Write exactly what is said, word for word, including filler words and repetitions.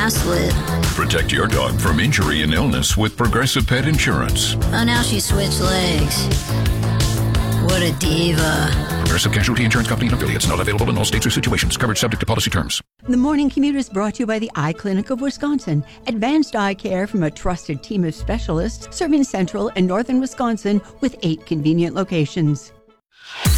ass lit. Protect your dog from injury and illness with Progressive Pet Insurance. Oh, now she switched legs. What a diva. Progressive Casualty Insurance Company and affiliates. Not available in all states or situations. Coverage subject to policy terms. The Morning Commute is brought to you by the Eye Clinic of Wisconsin. Advanced eye care from a trusted team of specialists serving central and northern Wisconsin with eight convenient locations.